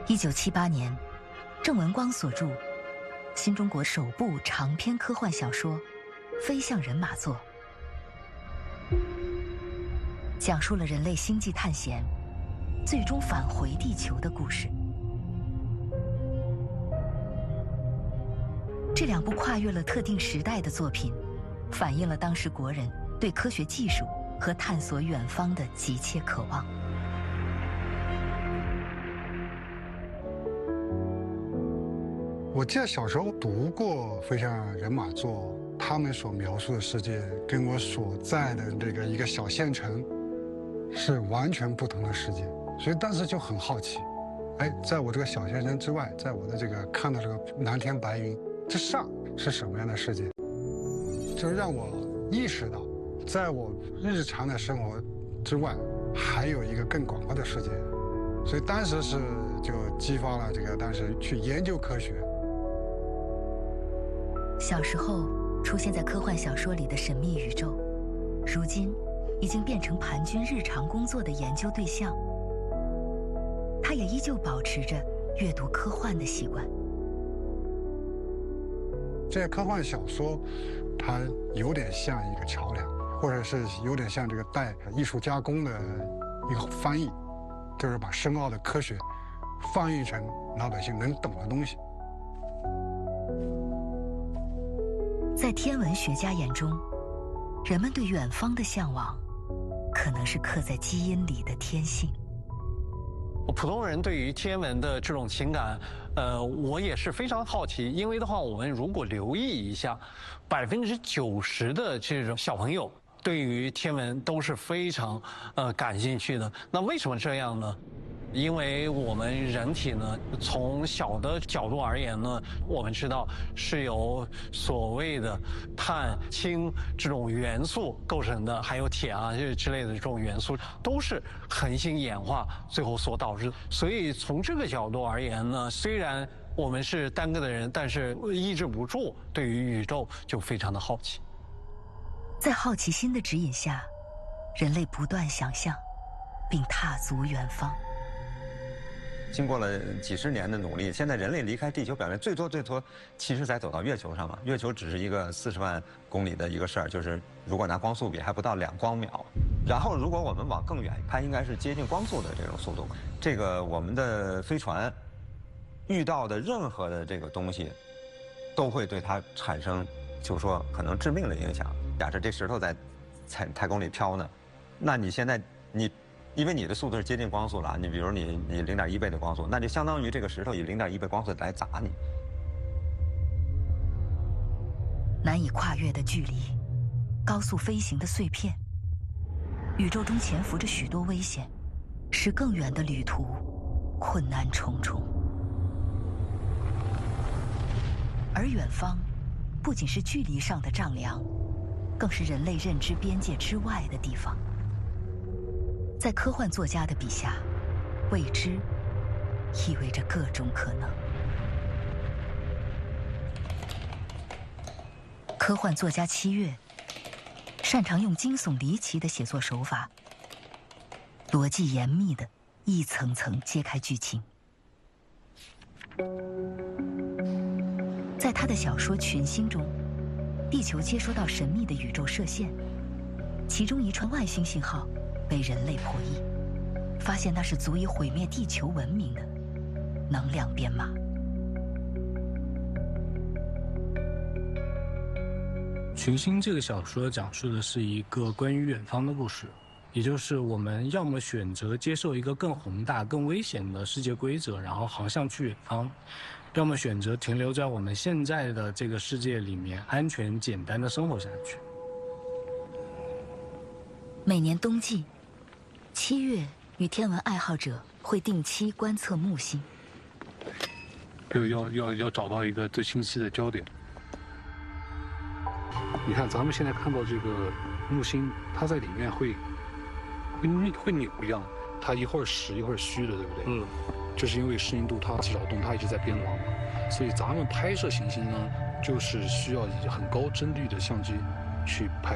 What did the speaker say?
1978年，郑文光所著新中国首部长篇科幻小说《飞向人马座》，讲述了人类星际探险，最终返回地球的故事。这两部跨越了特定时代的作品，反映了当时国人对科学技术和探索远方的急切渴望。 我记得小时候读过《飞向人马座》，他们所描述的世界跟我所在的这个一个小县城是完全不同的世界，所以当时就很好奇，哎，在我这个小县城之外，在我的这个看到这个蓝天白云之上是什么样的世界，就让我意识到，在我日常的生活之外，还有一个更广阔的世界，所以当时就激发了这个当时去研究科学。 小时候出现在科幻小说里的神秘宇宙，如今已经变成盘军日常工作的研究对象。他也依旧保持着阅读科幻的习惯。 这些科幻小说，它有点像一个桥梁，或者是有点像这个带艺术加工的一个翻译，就是把深奥的科学翻译成老百姓能懂的东西。 在天文学家眼中，人们对远方的向往，可能是刻在基因里的天性。 普通人对于天文的这种情感，我也是非常好奇。因为的话，我们如果留意一下，90%的这种小朋友对于天文都是非常感兴趣的。那为什么这样呢？因为我们人体呢，从小的角度而言呢，我们知道是由所谓的碳、氢这种元素构成的，还有铁啊之类的这种元素，都是恒星演化最后所导致的。所以从这个角度而言呢，虽然我们是单个的人，但是抑制不住对于宇宙就非常的好奇。 在好奇心的指引下，人类不断想象，并踏足远方。 经过了几十年的努力，现在人类离开地球表面最多，其实才走到月球上嘛。月球只是一个40万公里的一个事儿，就是如果拿光速比，还不到2光秒。然后如果我们往更远，它应该是接近光速的这种速度。这个我们的飞船遇到的任何的这个东西，都会对它产生，就是说可能致命的影响。假设这石头在太空里飘呢，那你现在因为你的速度是接近光速了，你比如你0.1倍的光速，那就相当于这个石头以0.1倍光速来砸你。 难以跨越的距离，高速飞行的碎片，宇宙中潜伏着许多危险，使更远的旅途困难重重。而远方，不仅是距离上的丈量，更是人类认知边界之外的地方。在科幻作家的笔下，未知意味着各种可能。科幻作家七月擅长用惊悚离奇的写作手法，逻辑严密地一层层揭开剧情。在他的小说《群星》中，地球接收到神秘的宇宙射线，其中一串外星信号被人类破译，发现那是足以毁灭地球文明的能量编码。 《群星》这个小说讲述的是一个关于远方的故事，也就是我们要么选择接受一个更宏大、更危险的世界规则，然后航向去远方，要么选择停留在我们现在的这个世界里面，安全简单的生活下去。 每年冬季，7月与天文爱好者会定期观测木星， 要找到一个最清晰的焦点。你看，咱们现在看到这个木星，它在里面会扭一样，它一会儿实一会儿虚的，对不对？嗯。这是因为视宁度它扰动，它一直在变王，所以咱们拍摄行星呢，就是需要以很高帧率的相机去拍。